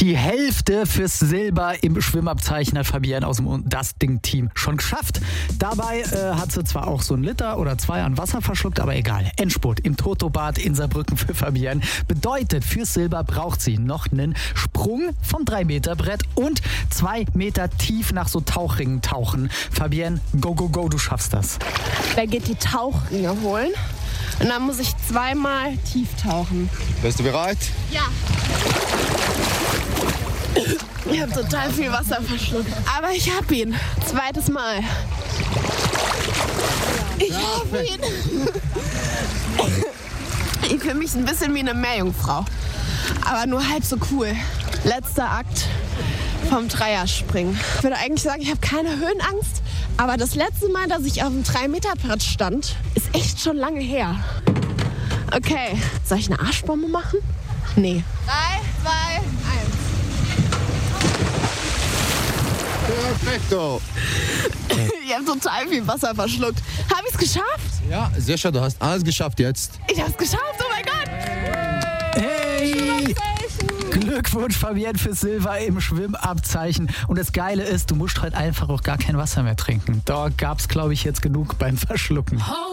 Die Hälfte fürs Silber im Schwimmabzeichen hat Fabienne aus dem Das Ding-Team schon geschafft. Dabei hat sie zwar auch so 1 Liter oder 2 an Wasser verschluckt, aber egal. Endspurt im Toto-Bad in Saarbrücken für Fabienne. Bedeutet, fürs Silber braucht sie noch einen Sprung vom 3-Meter-Brett und 2 Meter tief nach so Tauchringen tauchen. Fabienne, go, go, go, du schaffst das. Er geht die Tauchringe holen und dann muss ich 2-mal tief tauchen. Bist du bereit? Ja. Ich habe total viel Wasser verschluckt. Aber ich hab ihn. 2. Mal. Ich hab ihn. Ich fühle mich ein bisschen wie eine Meerjungfrau. Aber nur halb so cool. Letzter Akt vom Dreierspringen. Ich würde eigentlich sagen, ich habe keine Höhenangst. Aber das letzte Mal, dass ich auf dem 3-Meter-Brett stand, ist echt schon lange her. Okay. Soll ich eine Arschbombe machen? Nee. 3, 2, 1. Perfekto. Ich habe total viel Wasser verschluckt. Habe ich es geschafft? Ja, sicher, du hast alles geschafft jetzt. Ich habe es geschafft, oh mein Gott! Hey! Glückwunsch, Fabienne, für Silber im Schwimmabzeichen. Und das Geile ist, du musst heute einfach auch gar kein Wasser mehr trinken. Da gab es, glaube ich, jetzt genug beim Verschlucken.